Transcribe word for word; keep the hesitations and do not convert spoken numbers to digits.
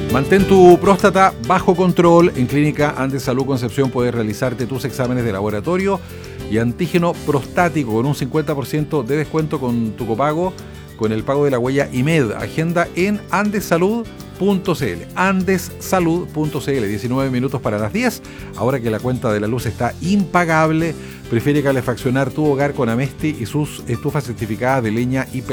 Mantén tu próstata bajo control. En Clínica Andes Salud Concepción puedes realizarte tus exámenes de laboratorio y antígeno prostático con un cincuenta por ciento de descuento con tu copago, con el pago de la huella I M E D. Agenda en andesalud punto c l. andesalud punto c l. diecinueve minutos para las diez. Ahora que la cuenta de la luz está impagable, prefiere calefaccionar tu hogar con Amesti y sus estufas certificadas de leña y